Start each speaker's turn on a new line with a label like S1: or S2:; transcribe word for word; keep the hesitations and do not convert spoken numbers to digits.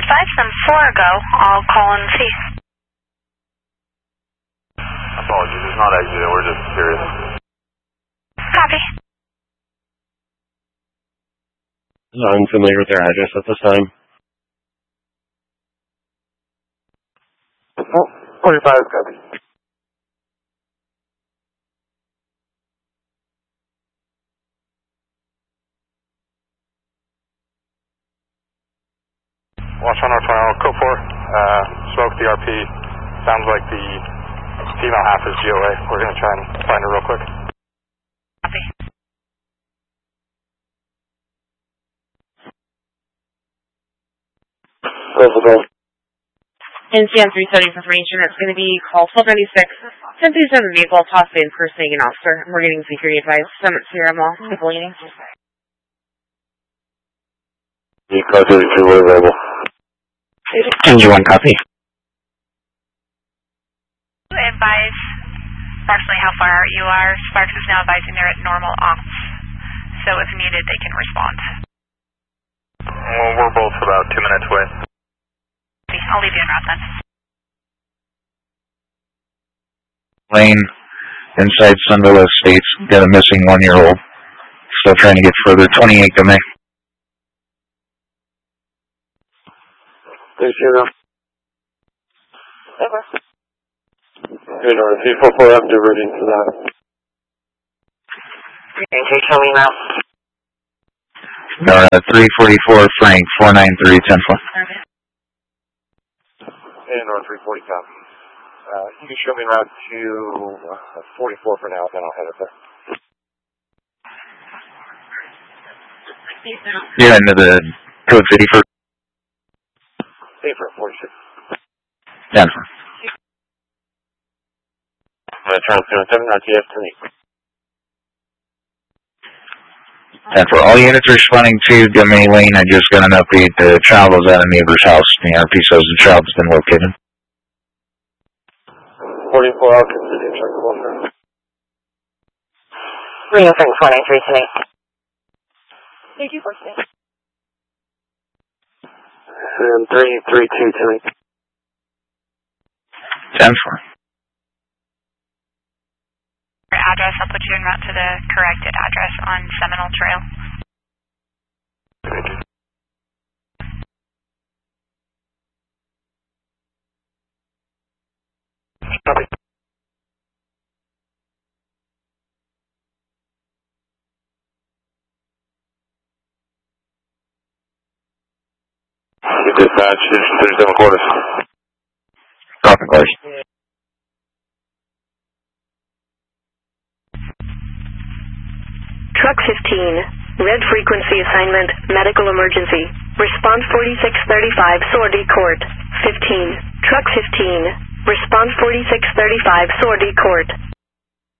S1: five some four ago. I'll call and see.
S2: Apologies, it's not exiting, we're just curious.
S1: Copy.
S3: I'm familiar with their address at this time.
S2: Oh, forty-five, copy. Watch on our final, code four, uh, smoke D R P. Sounds like the female half is G O A. We're going to try and find her real quick.
S1: Copy.
S4: In C M three seventy information, it's going to be call twelve ninety-six, ten thirty-seven vehicle, possibly impersonating an officer. We're getting security advice. Summit Sierra Mall, Misleading.
S3: Car thirty-two, we're available. N G one, copy.
S1: Advise approximately how far out you are. Sparks is now advising they're at normal ops. So if needed, they can respond.
S2: Well, we're both about two minutes away.
S1: I'll leave you in route then.
S5: Lane inside Sunville Estates, got a missing one-year-old. Still trying to get further. twenty-eight to me.
S3: Thanks, Hugo. Over. Good order. three four four, I'm diverting to that.
S4: Okay, show me now.
S5: Uh, three forty-four, Frank, four nine three, ten four.
S4: Okay.
S3: And or three forty, copy. Uh, you can show me route to uh, forty-four for now, then I'll head up there.
S5: Yeah, into the code city for
S3: Stay for forty-six.
S5: Denver.
S3: I'm going to turn on seven, R T S to me.
S5: Denver. All units responding to Domain Lane. I just got an update. The child was at a neighbor's house. The R P says the child's been located.
S3: forty-four, I'll consider check the one.
S4: Reno Frank four nine three to me.
S1: Thank you for staying.
S3: And three three two to me.
S5: ten four.
S1: Address, I'll put you en route to the corrected address on Seminole Trail.
S2: Thank you.
S3: Copy.
S2: Dispatch, thirty-seven quarters.
S5: Copy, quarters.
S6: Truck fifteen, red frequency assignment, medical emergency. Response forty-six thirty-five, Sortie Court. fifteen, Truck fifteen, response forty-six thirty-five, Sortie Court.